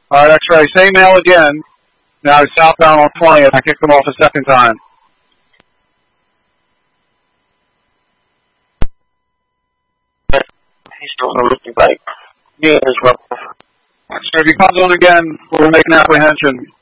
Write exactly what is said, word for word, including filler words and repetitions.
All right, X-ray. Same male again. Now he's southbound on twentieth. I kicked him off a second time. He's still looking like yeah, as well. So if he comes on again, we'll make an apprehension.